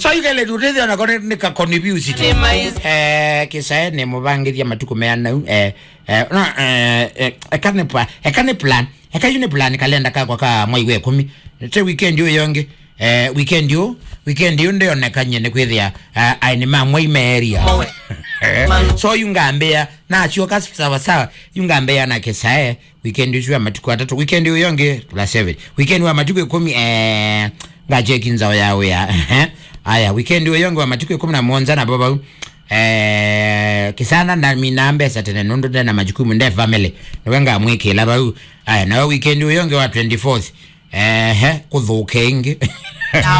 so igele tutethia na kone nika contribute kisa ne mubangiria matuko meana ekane plan ekayune plan kalenda kakwa ka mwaiwe 10 te weekend yo yonge weekend yo ndio nakanye ne kwithia aini mamwe imeria so yungambea na choka sawa yungambea na kisa weekend yo matuko 3 weekend yo yonge plus 7 weekend wa matuko 10 ngaje kinzao yawe ya aya weekend yo yonge wa matuko 11 na baba kisana na minambe satene nondo na majukumu nde family nwenga mwike laba aya na weekend yo yonge wa 24th kudhuke ingi